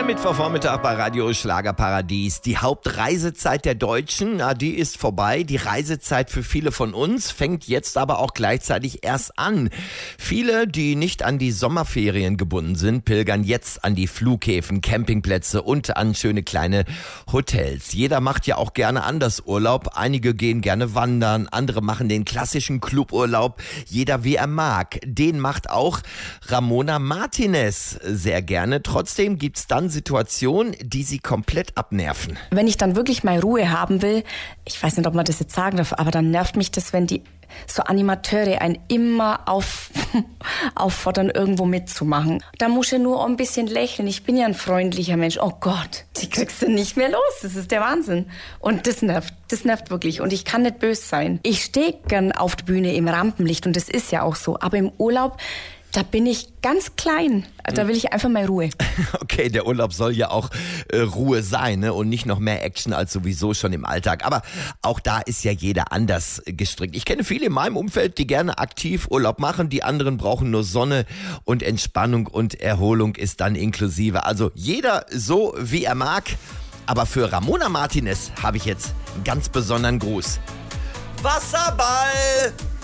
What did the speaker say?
Mittwochvormittag bei Radio Schlagerparadies. Die Hauptreisezeit der Deutschen, die ist vorbei. Die Reisezeit für viele von uns fängt jetzt aber auch gleichzeitig erst an. Viele, die nicht an die Sommerferien gebunden sind, pilgern jetzt an die Flughäfen, Campingplätze und an schöne kleine Hotels. Jeder macht ja auch gerne anders Urlaub. Einige gehen gerne wandern, andere machen den klassischen Cluburlaub. Jeder wie er mag. Den macht auch Ramona Martinez sehr gerne. Trotzdem gibt's dann Situationen, die sie komplett abnerven. Wenn ich dann wirklich mal Ruhe haben will, ich weiß nicht, ob man das jetzt sagen darf, aber dann nervt mich das, wenn die so Animateure einen immer auffordern, irgendwo mitzumachen. Da muss ich nur ein bisschen lächeln. Ich bin ja ein freundlicher Mensch. Oh Gott, die kriegst du nicht mehr los. Das ist der Wahnsinn. Und das nervt wirklich. Und ich kann nicht böse sein. Ich stehe gern auf der Bühne im Rampenlicht und das ist ja auch so. Aber im Urlaub, da bin ich ganz klein. Da will ich einfach mal Ruhe. Okay, der Urlaub soll ja auch Ruhe sein, ne? Und nicht noch mehr Action als sowieso schon im Alltag. Aber auch da ist ja jeder anders gestrickt. Ich kenne viele in meinem Umfeld, die gerne aktiv Urlaub machen. Die anderen brauchen nur Sonne und Entspannung und Erholung ist dann inklusive. Also jeder so, wie er mag. Aber für Ramona Martinez habe ich jetzt einen ganz besonderen Gruß. Wasserball!